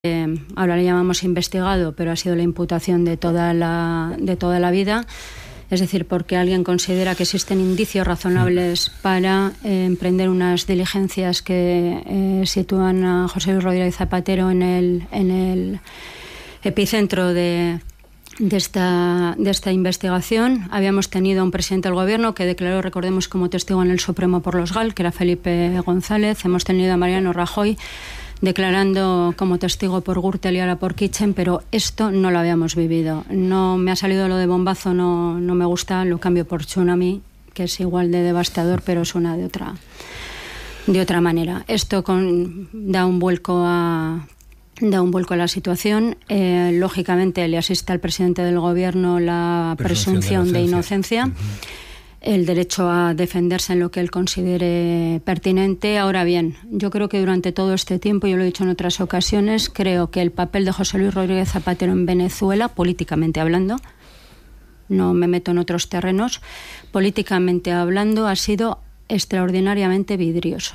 ahora le llamamos investigado, pero ha sido la imputación de toda la vida. Es decir, porque alguien considera que existen indicios razonables para emprender unas diligencias que sitúan a José Luis Rodríguez Zapatero en el epicentro de esta investigación. Habíamos tenido a un presidente del gobierno que declaró, recordemos, como testigo en el Supremo por los GAL, que era Felipe González. Hemos tenido a Mariano Rajoy declarando como testigo por Gürtel y ahora por Kitchen, pero esto no lo habíamos vivido. No me ha salido lo de bombazo, no me gusta, lo cambio por tsunami, que es igual de devastador, pero suena de otra manera. Esto da un vuelco a la situación. Lógicamente le asiste al presidente del gobierno la presunción de inocencia. El derecho a defenderse en lo que él considere pertinente. Ahora bien, yo creo que durante todo este tiempo, yo lo he dicho en otras ocasiones, creo que el papel de José Luis Rodríguez Zapatero en Venezuela, políticamente hablando, no me meto en otros terrenos, políticamente hablando ha sido extraordinariamente vidrioso.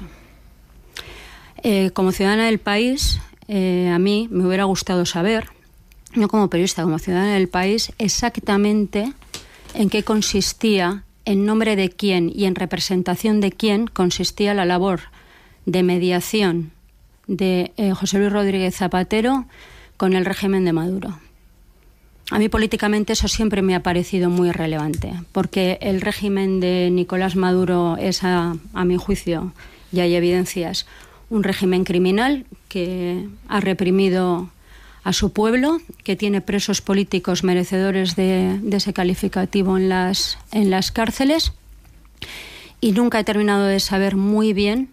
Como ciudadana del país, a mí me hubiera gustado saber, no como periodista, como ciudadana del país, exactamente en qué consistía, en nombre de quién y en representación de quién consistía la labor de mediación de José Luis Rodríguez Zapatero con el régimen de Maduro. A mí políticamente eso siempre me ha parecido muy relevante, porque el régimen de Nicolás Maduro es, a mi juicio, y hay evidencias, un régimen criminal que ha reprimido a su pueblo, que tiene presos políticos merecedores de ese calificativo en las cárceles, y nunca he terminado de saber muy bien,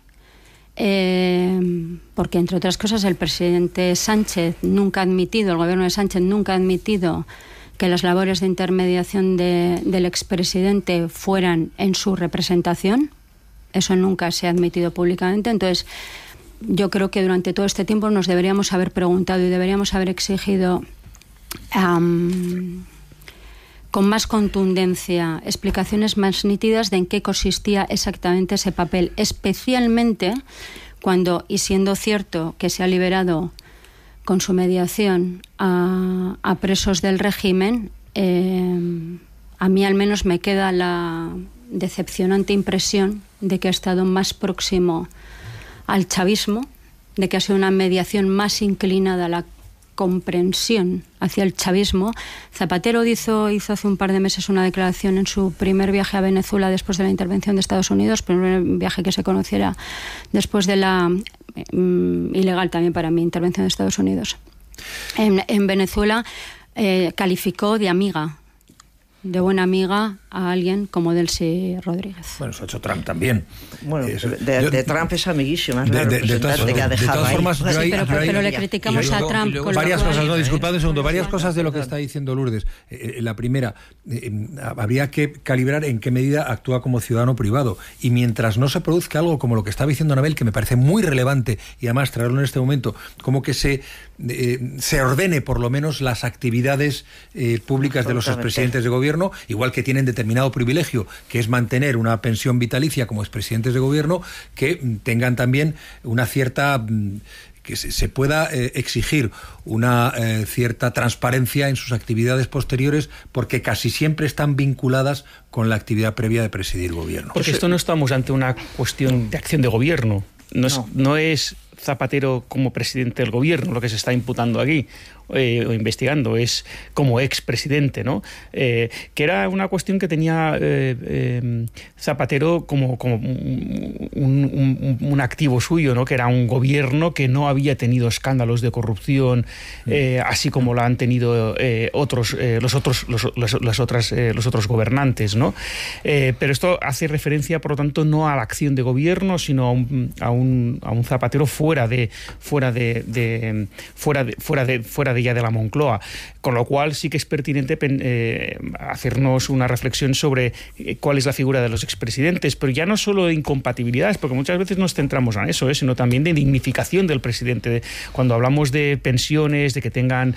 porque entre otras cosas el presidente Sánchez nunca ha admitido, el gobierno de Sánchez nunca ha admitido que las labores de intermediación del expresidente fueran en su representación. Eso nunca se ha admitido públicamente. Entonces, yo creo que durante todo este tiempo nos deberíamos haber preguntado y deberíamos haber exigido con más contundencia explicaciones más nítidas de en qué consistía exactamente ese papel, especialmente cuando, y siendo cierto que se ha liberado con su mediación a presos del régimen, a mí al menos me queda la decepcionante impresión de que ha estado más próximo al chavismo, de que ha sido una mediación más inclinada a la comprensión hacia el chavismo. Zapatero hizo hace un par de meses una declaración en su primer viaje a Venezuela después de la intervención de Estados Unidos, primer viaje que se conociera después de la ilegal también para mí intervención de Estados Unidos en Venezuela. Calificó de buena amiga a alguien como Delcy Rodríguez. Bueno, eso ha hecho Trump también. Bueno, de Trump es amiguísima, es la representante que ha dejado ahí. Formas, pero le criticamos a Trump. Varias cosas, disculpad un segundo, varias cosas de lo que está diciendo Lourdes. La primera, habría que calibrar en qué medida actúa como ciudadano privado. Y mientras no se produzca algo como lo que estaba diciendo Anabel, que me parece muy relevante, y además traerlo en este momento, como que se ordene por lo menos las actividades públicas de los expresidentes de gobierno, igual que tienen determinado privilegio, que es mantener una pensión vitalicia como expresidentes de gobierno, que tengan también una cierta, que se pueda exigir una cierta transparencia en sus actividades posteriores, porque casi siempre están vinculadas con la actividad previa de presidir gobierno. Porque esto no estamos ante una cuestión de acción de gobierno. No es Zapatero como presidente del gobierno lo que se está imputando aquí o investigando, es como expresidente, ¿no? Que era una cuestión que tenía Zapatero como un activo suyo, ¿no? Que era un gobierno que no había tenido escándalos de corrupción, así como lo han tenido los otros gobernantes, ¿no? Pero esto hace referencia, por lo tanto, no a la acción de gobierno, sino a un Zapatero fuera de ya de la Moncloa, con lo cual sí que es pertinente hacernos una reflexión sobre cuál es la figura de los expresidentes, pero ya no solo de incompatibilidades, porque muchas veces nos centramos en eso, sino también de dignificación del presidente. Cuando hablamos de pensiones, de que tengan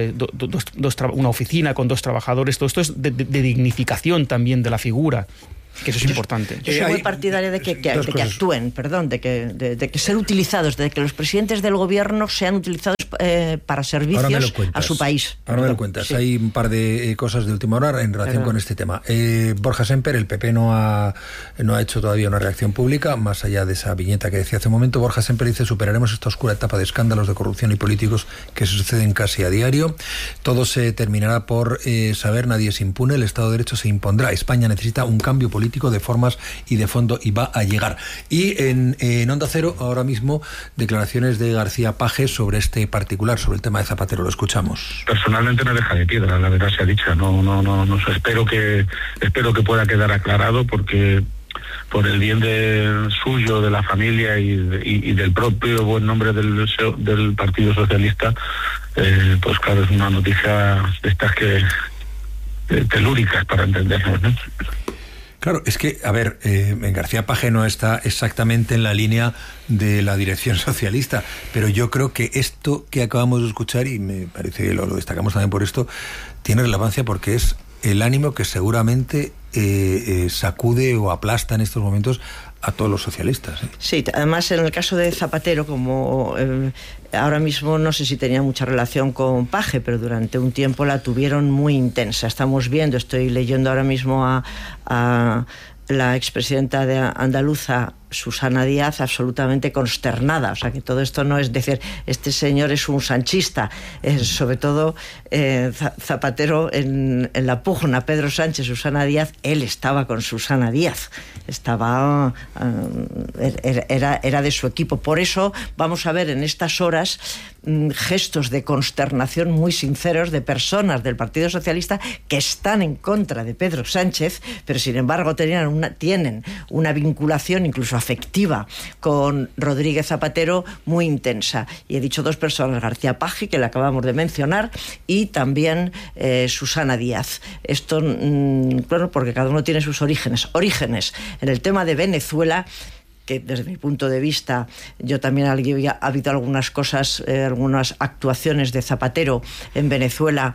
una oficina con 2 trabajadores, todo esto es de dignificación también de la figura. que eso es importante. Yo soy muy partidaria de que actúen, de que ser utilizados, de que los presidentes del gobierno sean utilizados para servicios a su país. Ahora me lo cuentas. Sí. Hay un par de cosas de última hora en relación con este tema. Borja Semper, el PP no ha hecho todavía una reacción pública, más allá de esa viñeta que decía hace un momento. Borja Semper dice: superaremos esta oscura etapa de escándalos de corrupción y políticos que se suceden casi a diario. Todo se terminará por saber, nadie es impune, el Estado de Derecho se impondrá. España necesita un cambio político de formas y de fondo, y va a llegar. Y en Onda Cero, ahora mismo, declaraciones de García Page sobre este particular, sobre el tema de Zapatero. Lo escuchamos. Personalmente no deja de piedra, la verdad sea dicha. No espero que pueda quedar aclarado, porque por el bien suyo, de la familia y del propio buen nombre del Partido Socialista, pues claro, es una noticia de estas que telúricas para entendernos, ¿no? Claro, es que, a ver, García Page no está exactamente en la línea de la dirección socialista, pero yo creo que esto que acabamos de escuchar, y me parece que lo destacamos también por esto, tiene relevancia porque es el ánimo que seguramente sacude o aplasta en estos momentos a todos los socialistas. Sí, además en el caso de Zapatero, como ahora mismo no sé si tenía mucha relación con Page, pero durante un tiempo la tuvieron muy intensa. Estoy leyendo ahora mismo a la expresidenta de andaluza, Susana Díaz, absolutamente consternada. O sea, que todo esto no es decir, este señor es un sanchista. Sobre todo Zapatero en la pugna, Pedro Sánchez, Susana Díaz, él estaba con Susana Díaz. Era de su equipo. Por eso vamos a ver en estas horas gestos de consternación muy sinceros de personas del Partido Socialista que están en contra de Pedro Sánchez, pero sin embargo tienen una vinculación incluso afectiva con Rodríguez Zapatero muy intensa. Y he dicho dos personas: García Page, que le acabamos de mencionar, y también Susana Díaz. Esto, claro, porque cada uno tiene sus orígenes. En el tema de Venezuela, que desde mi punto de vista yo también ha habido algunas cosas, algunas actuaciones de Zapatero en Venezuela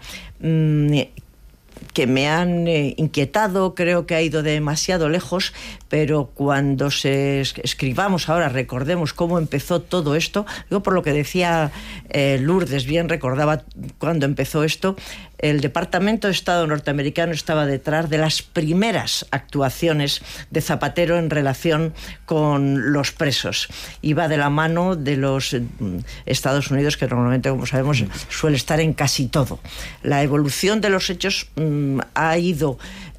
que me han inquietado. Creo que ha ido demasiado lejos, pero cuando escribamos ahora, recordemos cómo empezó todo esto. Digo, por lo que decía Lourdes, bien recordaba cuando empezó esto. El Departamento de Estado norteamericano estaba detrás de las primeras actuaciones de Zapatero en relación con los presos. Iba de la mano de los Estados Unidos, que normalmente, como sabemos, suele estar en casi todo. La evolución de los hechos ha ido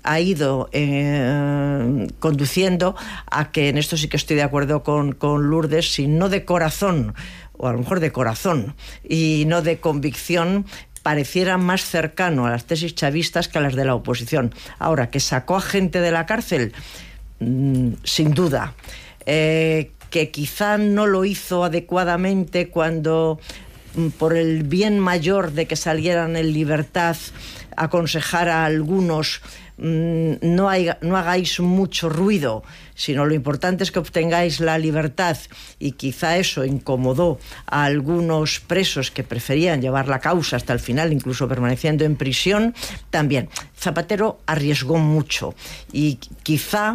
conduciendo a que, en esto sí que estoy de acuerdo con Lourdes, si no de corazón, o a lo mejor de corazón y no de convicción, pareciera más cercano a las tesis chavistas que a las de la oposición. Ahora, que sacó a gente de la cárcel, sin duda. Que quizá no lo hizo adecuadamente cuando, por el bien mayor de que salieran en libertad, aconsejara a algunos: no hagáis mucho ruido, sino lo importante es que obtengáis la libertad. Y quizá eso incomodó a algunos presos que preferían llevar la causa hasta el final, incluso permaneciendo en prisión. También Zapatero arriesgó mucho y quizá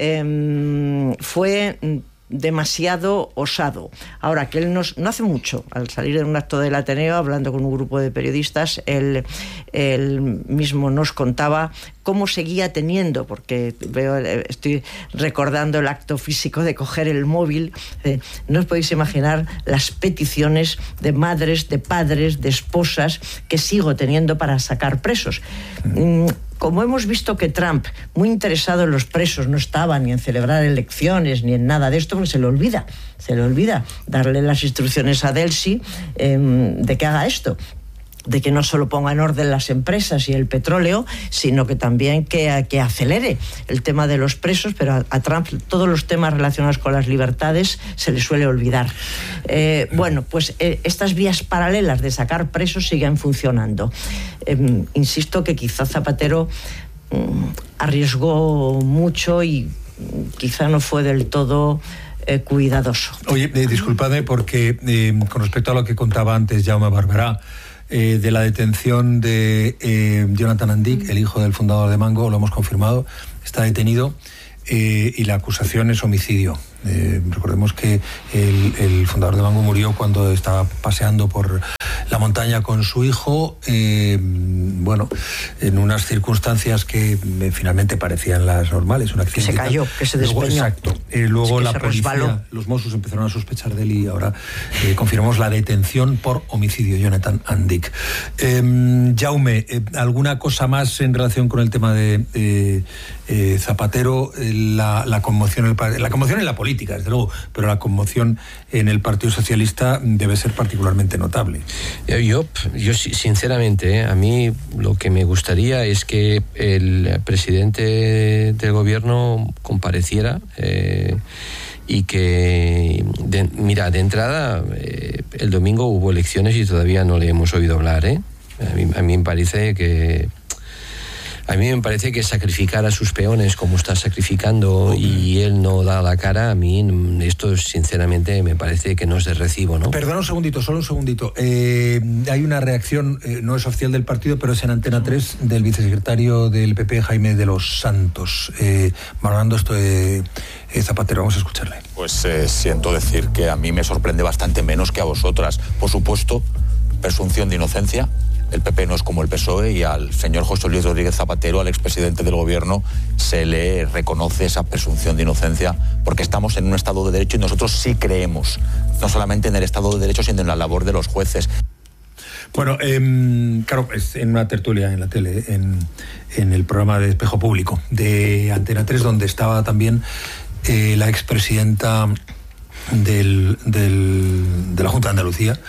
fue demasiado osado. Ahora, que él no hace mucho, al salir de un acto del Ateneo, hablando con un grupo de periodistas, él mismo nos contaba cómo seguía teniendo, porque estoy recordando el acto físico de coger el móvil. No os podéis imaginar las peticiones de madres, de padres, de esposas que sigo teniendo para sacar presos. Como hemos visto que Trump, muy interesado en los presos, no estaba ni en celebrar elecciones ni en nada de esto, porque se le olvida darle las instrucciones a Delcy de que haga esto, de que no solo ponga en orden las empresas y el petróleo, sino que también que acelere el tema de los presos. Pero a Trump todos los temas relacionados con las libertades se le suele olvidar. Bueno, pues estas vías paralelas de sacar presos siguen funcionando. Insisto que quizá Zapatero arriesgó mucho y quizá no fue del todo cuidadoso. Oye, disculpadme porque con respecto a lo que contaba antes Jaume Barberá, de la detención de Jonathan Andic, el hijo del fundador de Mango, lo hemos confirmado, está detenido. y la acusación es homicidio. Recordemos que el fundador de Bangu murió cuando estaba paseando por la montaña con su hijo, bueno, en unas circunstancias que finalmente parecían las normales, un accidente. Que se cayó, que se despeñó. Exacto. Luego la policía, resbaló. los Mossos empezaron a sospechar de él y ahora confirmamos la detención por homicidio, Jonathan Andic. Jaume, ¿alguna cosa más en relación con el tema de Zapatero? La conmoción en la política, desde luego, pero la conmoción en el Partido Socialista debe ser particularmente notable. Yo sinceramente, a mí lo que me gustaría es que el presidente del gobierno compareciera y que, de entrada, el domingo hubo elecciones y todavía no le hemos oído hablar, A mí me parece que sacrificar a sus peones como está sacrificando y él no da la cara, a mí esto sinceramente me parece que no es de recibo, ¿no? Perdona un segundito, solo un segundito. Hay una reacción, no es oficial del partido, pero es en Antena 3, del vicesecretario del PP, Jaime de los Santos, valorando esto de Zapatero. Vamos a escucharle. Pues siento decir que a mí me sorprende bastante menos que a vosotras. Por supuesto, presunción de inocencia. El PP no es como el PSOE y al señor José Luis Rodríguez Zapatero, al expresidente del gobierno, se le reconoce esa presunción de inocencia porque estamos en un Estado de Derecho y nosotros sí creemos, no solamente en el Estado de Derecho, sino en la labor de los jueces. Bueno, claro, es en una tertulia en la tele, en el programa de Espejo Público de Antena 3, donde estaba también la expresidenta de la Junta de Andalucía,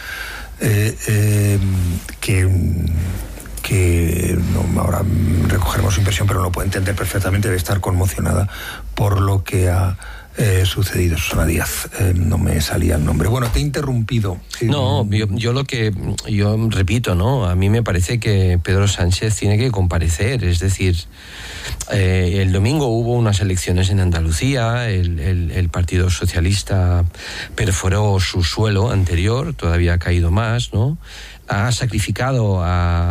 que no, ahora recogeremos su impresión, pero lo puede entender perfectamente, debe estar conmocionada por lo que ha sucedido. Susana Díaz, no me salía el nombre. Bueno, te he interrumpido. No, yo repito, ¿no? A mí me parece que Pedro Sánchez tiene que comparecer, es decir, el domingo hubo unas elecciones en Andalucía, el Partido Socialista perforó su suelo anterior, todavía ha caído más, ¿no? Ha sacrificado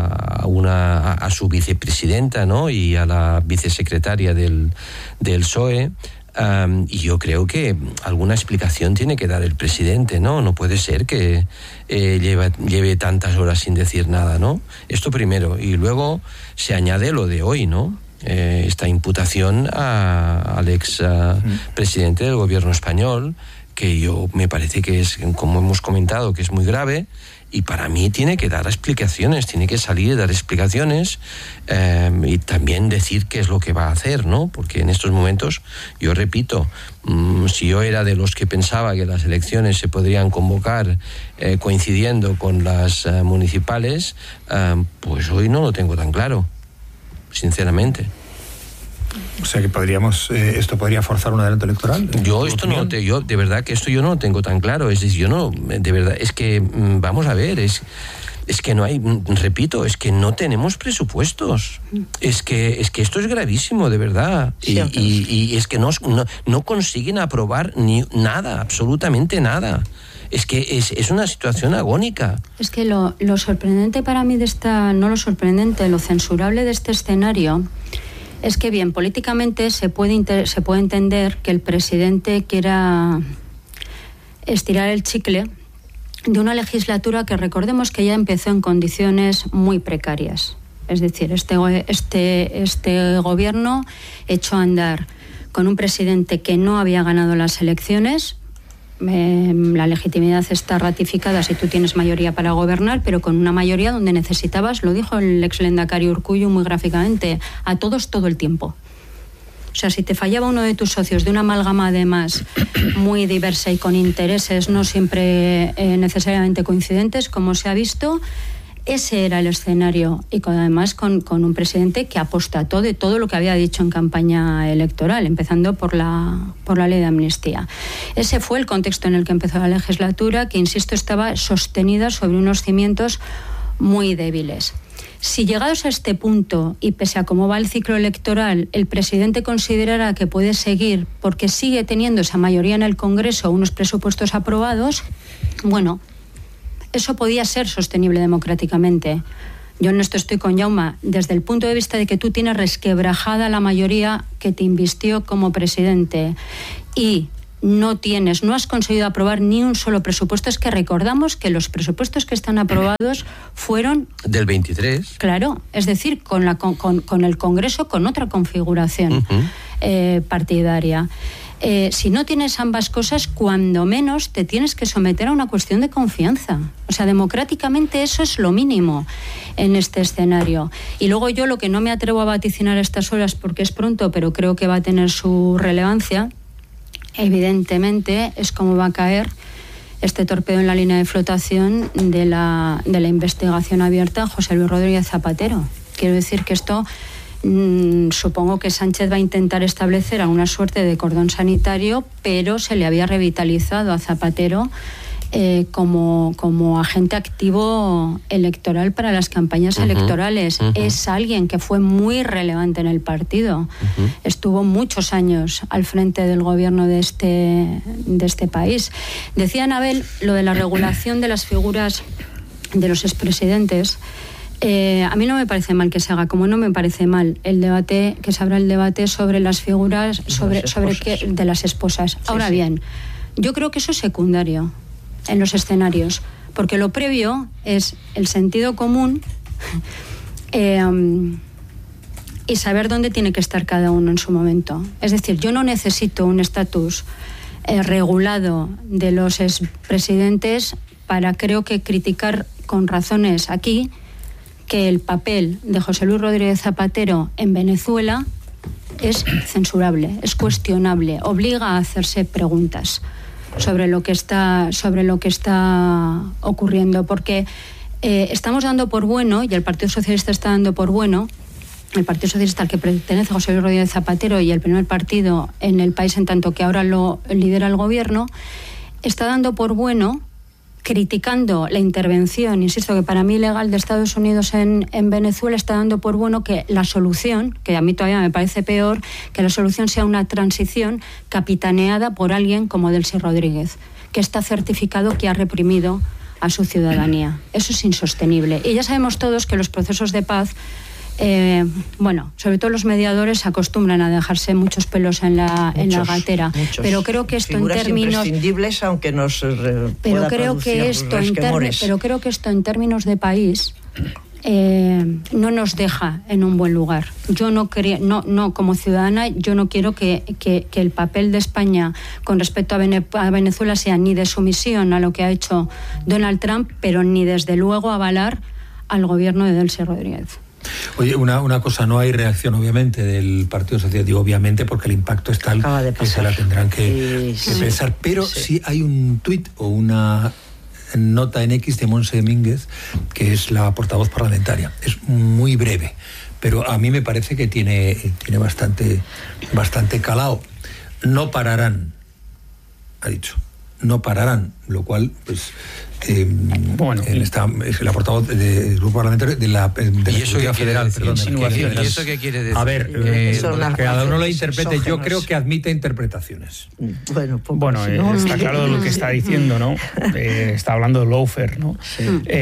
a su vicepresidenta, ¿no? Y a la vicesecretaria del PSOE. Y yo creo que alguna explicación tiene que dar el presidente, ¿no? No puede ser que lleve tantas horas sin decir nada, ¿no? Esto primero. Y luego se añade lo de hoy, ¿no? Esta imputación al ex presidente del gobierno español, que yo me parece que es, como hemos comentado, que es muy grave. Y para mí tiene que dar explicaciones, tiene que salir y dar explicaciones y también decir qué es lo que va a hacer, ¿no? Porque en estos momentos, yo repito, si yo era de los que pensaba que las elecciones se podrían convocar coincidiendo con las municipales, pues hoy no lo tengo tan claro, sinceramente. O sea que esto podría forzar un adelanto electoral. Yo de verdad que esto yo no lo tengo tan claro. Es decir, de verdad, es que vamos a ver, es que no hay, repito, es que no tenemos presupuestos. Es que esto es gravísimo, de verdad. Sí, y es que no consiguen aprobar ni nada, absolutamente nada. Es que es una situación agónica. Es que lo sorprendente para mí lo censurable de este escenario es que, bien, políticamente se puede entender que el presidente quiera estirar el chicle de una legislatura que, recordemos, que ya empezó en condiciones muy precarias. Es decir, este gobierno echó a andar con un presidente que no había ganado las elecciones. La legitimidad está ratificada si tú tienes mayoría para gobernar, pero con una mayoría donde necesitabas, lo dijo el ex Lehendakari Urkullu muy gráficamente, a todos todo el tiempo. O sea, si te fallaba uno de tus socios de una amalgama además muy diversa y con intereses no siempre necesariamente coincidentes, como se ha visto, ese era el escenario, y además con un presidente que apostató de todo lo que había dicho en campaña electoral, empezando por la ley de amnistía. Ese fue el contexto en el que empezó la legislatura, que, insisto, estaba sostenida sobre unos cimientos muy débiles. Si, llegados a este punto, y pese a cómo va el ciclo electoral, el presidente considerara que puede seguir porque sigue teniendo esa mayoría en el Congreso, unos presupuestos aprobados, bueno, eso podía ser sostenible democráticamente. yo en esto estoy con Jaume, desde el punto de vista de que tú tienes resquebrajada la mayoría que te invistió como presidente y no has conseguido aprobar ni un solo presupuesto. Es que recordamos que los presupuestos que están aprobados fueron... Del 23. Claro, es decir, con el Congreso con otra configuración partidaria. Si no tienes ambas cosas, cuando menos te tienes que someter a una cuestión de confianza. O sea, democráticamente eso es lo mínimo en este escenario. Y luego yo lo que no me atrevo a vaticinar a estas horas porque es pronto, pero creo que va a tener su relevancia, evidentemente, es cómo va a caer este torpedo en la línea de flotación de la investigación abierta a José Luis Rodríguez Zapatero. Quiero decir que esto... supongo que Sánchez va a intentar establecer alguna suerte de cordón sanitario, pero se le había revitalizado a Zapatero como agente activo electoral para las campañas electorales. Es alguien que fue muy relevante en el partido. Estuvo muchos años al frente del gobierno de este país. Decía Anabel lo de la regulación de las figuras de los expresidentes. A mí no me parece mal que se haga, como no me parece mal el debate, que se abra el debate sobre las figuras, de las esposas. Ahora bien, yo creo que eso es secundario en los escenarios, porque lo previo es el sentido común y saber dónde tiene que estar cada uno en su momento. Es decir, yo no necesito un estatus regulado de los expresidentes para, creo que, criticar con razones aquí que el papel de José Luis Rodríguez Zapatero en Venezuela es censurable, es cuestionable, obliga a hacerse preguntas sobre lo que está ocurriendo, porque estamos dando por bueno, y el Partido Socialista está dando por bueno, el Partido Socialista al que pertenece José Luis Rodríguez Zapatero y el primer partido en el país en tanto que ahora lo lidera el gobierno, está dando por bueno, criticando la intervención, insisto, que para mí ilegal, de Estados Unidos en Venezuela, está dando por bueno que la solución, que a mí todavía me parece peor, que la solución sea una transición capitaneada por alguien como Delcy Rodríguez, que está certificado que ha reprimido a su ciudadanía. Eso es insostenible. Y ya sabemos todos que los procesos de paz, sobre todo los mediadores acostumbran a dejarse muchos pelos en la gatera. Pero creo que esto figuras en términos imprescindibles, aunque nos pero creo que esto en términos de país no nos deja en un buen lugar. Yo no como ciudadana, yo no quiero que el papel de España con respecto a Venezuela sea ni de sumisión a lo que ha hecho Donald Trump, pero ni desde luego avalar al gobierno de Delcy Rodríguez. Oye, una cosa, no hay reacción obviamente del Partido Socialista, digo obviamente porque el impacto es tal que se la tendrán que pensar, pero sí hay un tuit o una nota en X de Montse Domínguez, que es la portavoz parlamentaria. Es muy breve, pero a mí me parece que tiene bastante calado. No pararán, ha dicho. No pararán, lo cual, pues... es la portavoz del grupo parlamentario de la Ejecutiva Federal. ¿Y eso qué quiere decir? A ver, que cada uno lo interprete. Yo creo que admite interpretaciones. Está claro lo que está diciendo, ¿no? Está hablando de lawfare, ¿no? Sí.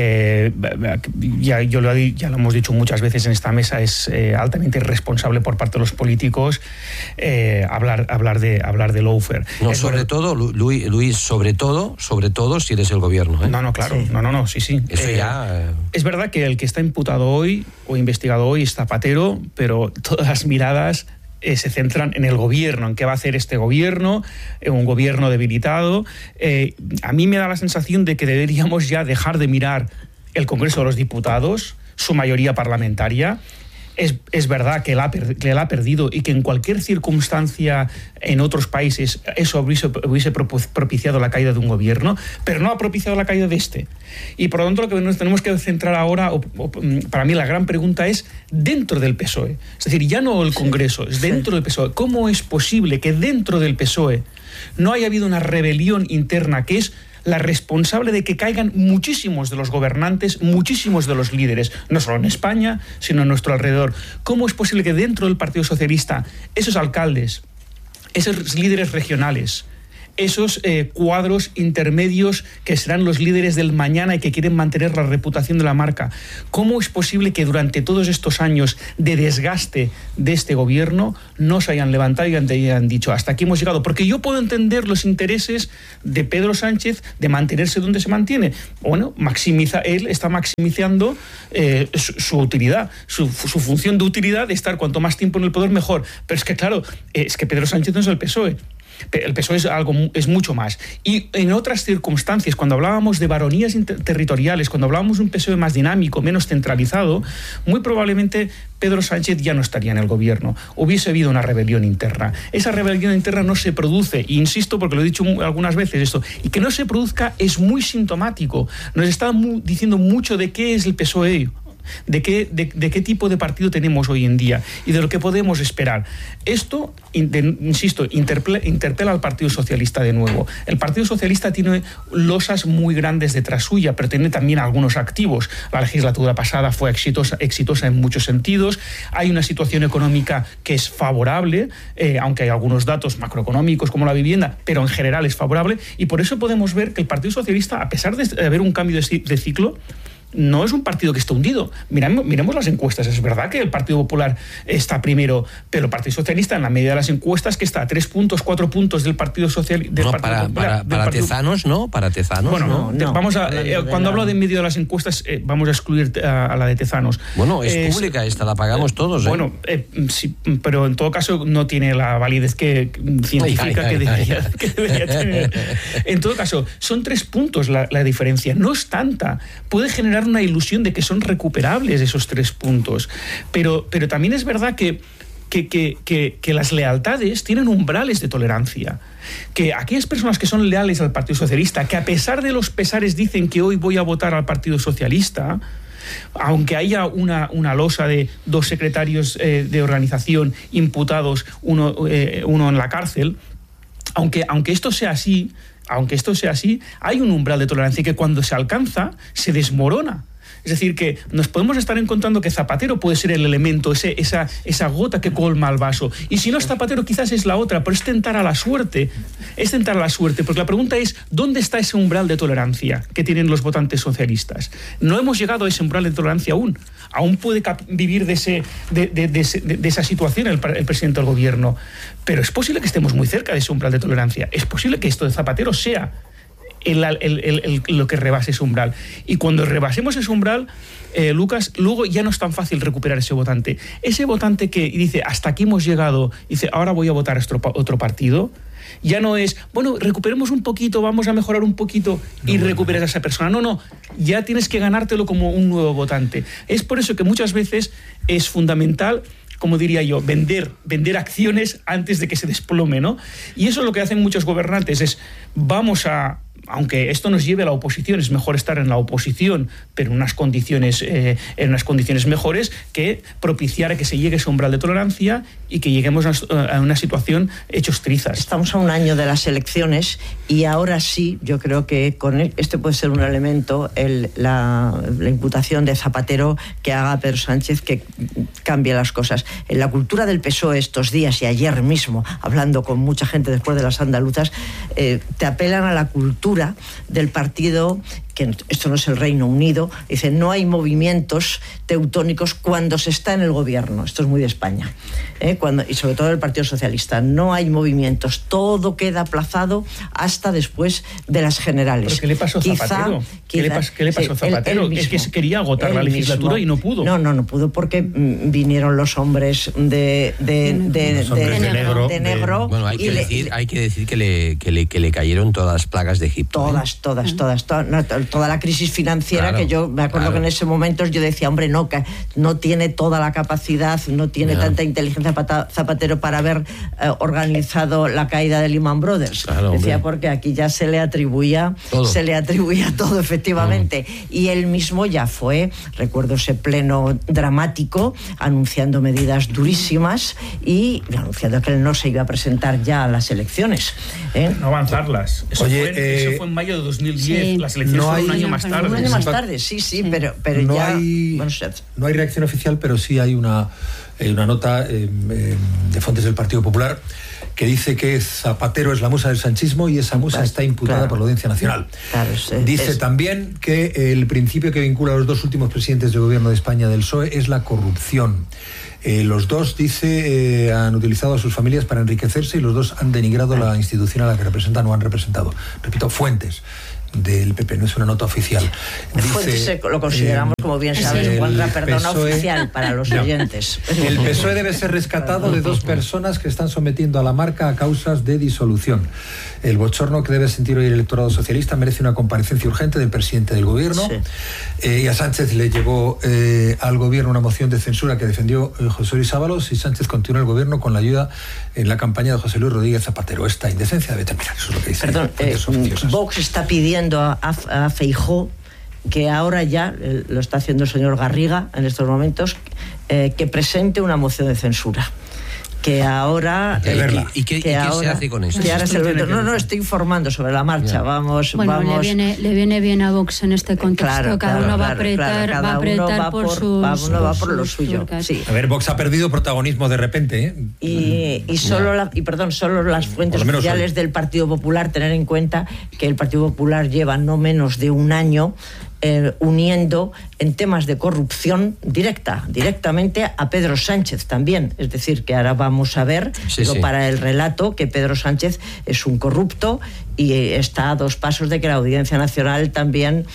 Ya lo hemos dicho muchas veces en esta mesa, es altamente irresponsable por parte de los políticos hablar de lawfare. No, sobre todo, Luis, sobre todo si eres el gobierno. No, claro. Sí. Sí. Eso ya... Es verdad que el que está imputado hoy o investigado hoy es Zapatero, pero todas las miradas se centran en el gobierno, en qué va a hacer este gobierno, un gobierno debilitado. A mí me da la sensación de que deberíamos ya dejar de mirar el Congreso de los Diputados, su mayoría parlamentaria. Es verdad que la ha perdido y que en cualquier circunstancia en otros países eso hubiese propiciado la caída de un gobierno, pero no ha propiciado la caída de este. Y por lo tanto lo que nos tenemos que centrar ahora, para mí la gran pregunta es dentro del PSOE. Es decir, ya no el Congreso, es dentro del PSOE. ¿Cómo es posible que dentro del PSOE no haya habido una rebelión interna que es la responsable de que caigan muchísimos de los gobernantes, muchísimos de los líderes, no solo en España, sino a nuestro alrededor? ¿Cómo es posible que dentro del Partido Socialista esos alcaldes, esos líderes regionales, esos cuadros intermedios que serán los líderes del mañana y que quieren mantener la reputación de la marca. ¿Cómo es posible que durante todos estos años de desgaste de este gobierno no se hayan levantado y hayan dicho hasta aquí hemos llegado? Porque yo puedo entender los intereses de Pedro Sánchez de mantenerse donde se mantiene. Bueno, él está maximizando su utilidad, su función de utilidad de estar cuanto más tiempo en el poder mejor. Pero es que claro, es que Pedro Sánchez no es el PSOE. El PSOE es mucho más. Y en otras circunstancias, cuando hablábamos de baronías territoriales, cuando hablábamos de un PSOE más dinámico, menos centralizado, muy probablemente Pedro Sánchez ya no estaría en el gobierno. Hubiese habido una rebelión interna. Esa rebelión interna no se produce, e insisto porque lo he dicho algunas veces esto, y que no se produzca es muy sintomático. Nos está diciendo mucho de qué es el PSOE. De qué tipo de partido tenemos hoy en día y de lo que podemos esperar. Esto, insisto, interpela al Partido Socialista de nuevo. El Partido Socialista tiene losas muy grandes detrás suya, pero tiene también algunos activos. La legislatura pasada fue exitosa en muchos sentidos. Hay una situación económica que es favorable, aunque hay algunos datos macroeconómicos como la vivienda, pero en general es favorable, y por eso podemos ver que el Partido Socialista, a pesar de haber un cambio de ciclo, no es un partido que está hundido. Miremos las encuestas. Es verdad que el Partido Popular está primero, pero el Partido Socialista, en la media de las encuestas, que está a 3 puntos, 4 puntos del Partido Socialista. No, para Tezanos, ¿no? Para Tezanos, bueno, no. Vamos a, cuando hablo de medio de las encuestas, vamos a excluir a la de Tezanos. Bueno, es pública esta, la pagamos todos. Bueno, sí, pero en todo caso no tiene la validez científica que debería tener. En todo caso, son 3 puntos la diferencia. No es tanta. Puede generar una ilusión de que son recuperables esos 3 puntos. Pero también es verdad que las lealtades tienen umbrales de tolerancia. Que aquellas personas que son leales al Partido Socialista, que a pesar de los pesares dicen que hoy voy a votar al Partido Socialista, aunque haya una losa de 2 secretarios de organización imputados, uno en la cárcel, aunque esto sea así, hay un umbral de tolerancia que cuando se alcanza se desmorona. Es decir, que nos podemos estar encontrando que Zapatero puede ser el elemento, esa gota que colma el vaso. Y si no es Zapatero, quizás es la otra, pero es tentar a la suerte. Porque la pregunta es, ¿dónde está ese umbral de tolerancia que tienen los votantes socialistas? No hemos llegado a ese umbral de tolerancia aún. Aún puede vivir de esa situación el presidente del gobierno. Pero es posible que estemos muy cerca de ese umbral de tolerancia. Es posible que esto de Zapatero sea lo que rebase ese umbral. Y cuando rebasemos ese umbral, Lucas, luego ya no es tan fácil recuperar ese votante. Ese votante que dice, hasta aquí hemos llegado, dice, ahora voy a votar a otro partido, ya no es, bueno, recuperemos un poquito, vamos a mejorar un poquito y recuperas a esa persona. No, ya tienes que ganártelo como un nuevo votante. Es por eso que muchas veces es fundamental, como diría yo, vender acciones antes de que se desplome, ¿no? Y eso es lo que hacen muchos gobernantes, aunque esto nos lleve a la oposición, es mejor estar en la oposición, pero en unas condiciones mejores, que propiciar a que se llegue a ese umbral de tolerancia y que lleguemos a una situación hechos trizas. Estamos a un año de las elecciones y ahora sí, yo creo que este puede ser un elemento, la imputación de Zapatero, que haga a Pedro Sánchez que cambie las cosas. En la cultura del PSOE estos días y ayer mismo, hablando con mucha gente después de las andaluzas, te apelan a la cultura del partido, que esto no es el Reino Unido, dice, no hay movimientos teutónicos cuando se está en el gobierno. Esto es muy de España, y sobre todo el Partido Socialista. No hay movimientos, todo queda aplazado hasta después de las generales. ¿Pero qué le pasó a Zapatero? ¿Qué le pasó a Zapatero? Es que se quería agotar la legislatura y no pudo. No pudo porque vinieron los hombres de negro. Bueno, hay que decir que le cayeron todas las plagas de Egipto. Toda la crisis financiera, claro, que yo me acuerdo que en ese momento yo decía, hombre, no tiene toda la capacidad, no tiene tanta inteligencia Zapatero para haber organizado la caída de Lehman Brothers. Claro, decía, porque aquí ya se le atribuía todo, efectivamente. Y él mismo ya fue, recuerdo ese pleno dramático, anunciando medidas durísimas y anunciando que él no se iba a presentar ya a las elecciones. No avanzarlas. Eso fue en mayo de 2010, las elecciones fueron un año más tarde. Un año más tarde, sí, pero no ya... No hay reacción oficial, pero sí hay una nota de fuentes del Partido Popular que dice que Zapatero es la musa del sanchismo y esa musa está imputada por la Audiencia Nacional. Dice también que el principio que vincula a los dos últimos presidentes del gobierno de España del PSOE es la corrupción. Los dos, dice, han utilizado a sus familias para enriquecerse y los dos han denigrado la institución a la que representan o han representado. Repito, fuentes del PP, no es una nota oficial. Dice, lo consideramos, como bien sabes, un contraperdón oficial para los oyentes. El PSOE debe ser rescatado de dos personas que están sometiendo a la marca a causas de disolución. El bochorno que debe sentir hoy el electorado socialista merece una comparecencia urgente del presidente del gobierno. Y a Sánchez le llevó al gobierno una moción de censura que defendió José Luis Ábalos, y Sánchez continúa el gobierno con la ayuda en la campaña de José Luis Rodríguez Zapatero. Esta indecencia debe terminar, eso es lo que dice. Perdón, Vox está pidiendo a Feijóo, que ahora ya lo está haciendo el señor Garriga en estos momentos, que presente una moción de censura. Que ahora... ¿Y qué se hace con eso? No, estoy informando sobre la marcha. Vamos. Le viene bien a Vox en este contexto. Cada uno va a apretar por lo suyo. Sí. A ver, Vox ha perdido protagonismo de repente. Solo las fuentes oficiales del Partido Popular, tener en cuenta que el Partido Popular lleva no menos de un año uniendo en temas de corrupción directamente a Pedro Sánchez también. Es decir, que ahora vamos a ver, para el relato, que Pedro Sánchez es un corrupto y está a 2 pasos de que la Audiencia Nacional también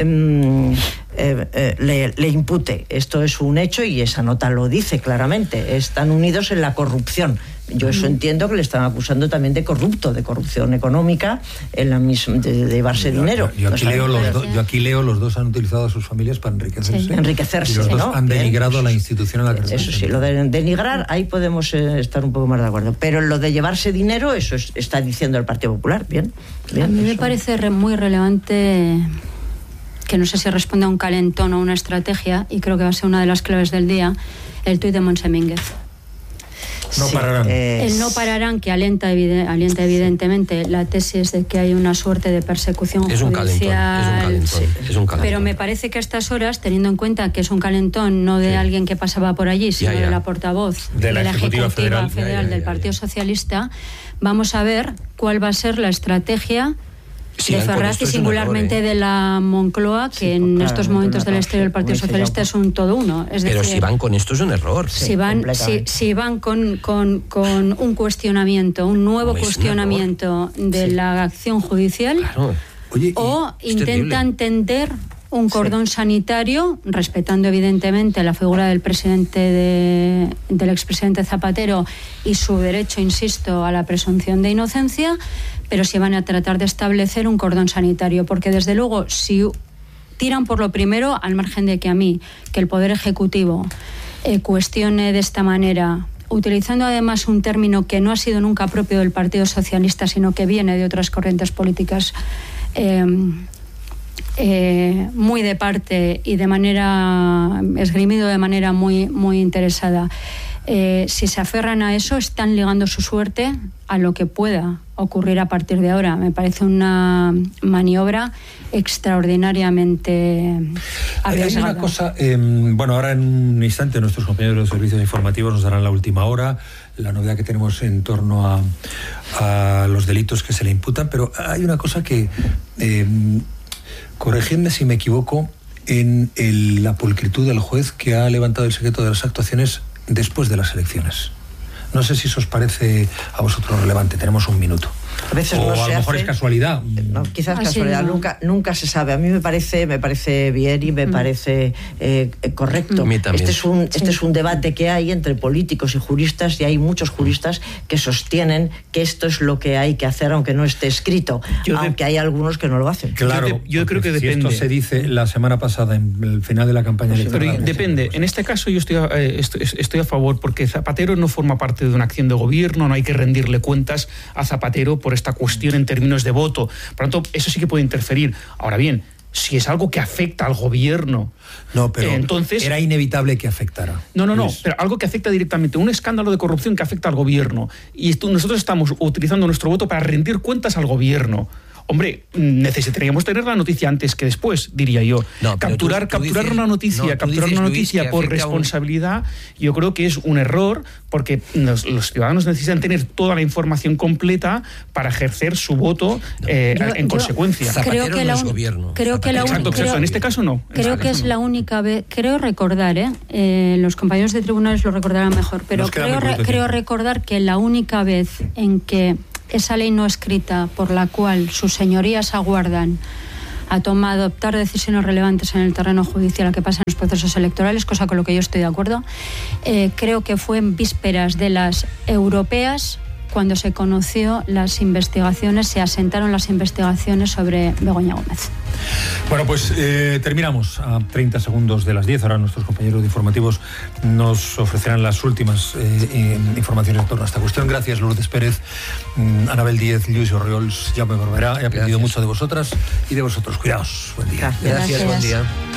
le impute. Esto es un hecho y esa nota lo dice claramente. Están unidos en la corrupción. Yo eso entiendo que le están acusando también de corrupción económica, en la misma, de llevarse dinero. Yo aquí leo, los dos han utilizado a sus familias para enriquecerse. Y los dos han denigrado la institución a la que eso sí, lo de denigrar, ahí podemos estar un poco más de acuerdo. Pero lo de llevarse dinero, eso está diciendo el Partido Popular. Bien, a mí me parece muy relevante, que no sé si responde a un calentón o a una estrategia, y creo que va a ser una de las claves del día, el tuit de Montse Mínguez. No pararán. El no pararán, que alienta evidentemente la tesis de que hay una suerte de persecución judicial. Es un calentón. Pero me parece que a estas horas, teniendo en cuenta que es un calentón no de alguien que pasaba por allí, sino de la portavoz de la Ejecutiva Federal del Partido Socialista, vamos a ver cuál va a ser la estrategia de Ferraz y singularmente de la Moncloa, que en estos momentos de la historia del Partido Socialista es un todo uno. Pero si van con esto es un error. Si van con un cuestionamiento, un nuevo cuestionamiento de la acción judicial, o intentan tender un cordón sanitario, respetando evidentemente la figura del del expresidente Zapatero y su derecho, insisto, a la presunción de inocencia, pero si van a tratar de establecer un cordón sanitario, porque desde luego si tiran por lo primero, al margen de que el Poder Ejecutivo cuestione de esta manera, utilizando además un término que no ha sido nunca propio del Partido Socialista, sino que viene de otras corrientes políticas, muy de parte y de manera esgrimido de manera muy, muy interesada. Si se aferran a eso, están ligando su suerte a lo que pueda ocurrir a partir de ahora. Me parece una maniobra extraordinariamente arriesgada. Hay una cosa, ahora en un instante nuestros compañeros de los servicios informativos nos darán la última hora, la novedad que tenemos en torno a los delitos que se le imputan, pero hay una cosa que, corregidme si me equivoco, en la pulcritud del juez que ha levantado el secreto de las actuaciones después de las elecciones. No sé si eso os parece a vosotros relevante. Tenemos un minuto. A veces o a lo mejor es casualidad. No, quizás casualidad. No. Nunca se sabe. A mí me parece bien y me parece correcto. A mí también. Este es un debate que hay entre políticos y juristas, y hay muchos juristas que sostienen que esto es lo que hay que hacer, aunque no esté escrito, aunque hay algunos que no lo hacen. Claro, yo creo que depende. Esto se dice la semana pasada, en el final de la campaña electoral. Pero depende. En este caso yo estoy a favor, porque Zapatero no forma parte de una acción de gobierno, no hay que rendirle cuentas a Zapatero por esta cuestión en términos de voto. Por lo tanto, eso sí que puede interferir. Ahora bien, si es algo que afecta al gobierno... No, pero entonces era inevitable que afectara. No, pero algo que afecta directamente, un escándalo de corrupción que afecta al gobierno, y nosotros estamos utilizando nuestro voto para rendir cuentas al gobierno. hombre, necesitaríamos tener la noticia antes que después, diría yo. No, capturar una noticia por responsabilidad, yo creo que es un error, porque los ciudadanos necesitan tener toda la información completa para ejercer su voto en consecuencia. Creo que en este caso no. Creo que es la única vez, creo recordar, los compañeros de tribunales lo recordarán mejor, pero creo recordar que la única vez en que esa ley no escrita por la cual sus señorías aguardan a adoptar decisiones relevantes en el terreno judicial a que pasa en los procesos electorales, cosa con lo que yo estoy de acuerdo, creo que fue en vísperas de las europeas cuando se conoció se asentaron las investigaciones sobre Begoña Gómez. Bueno, pues terminamos a 30 segundos de las 10. Ahora nuestros compañeros de informativos nos ofrecerán las últimas informaciones en torno a esta cuestión. Gracias, Lourdes Pérez, Anabel Díez, Luis Orriols, Jaume Barberá. He aprendido mucho de vosotras y de vosotros. Cuidaos. Buen día. Gracias, buen día.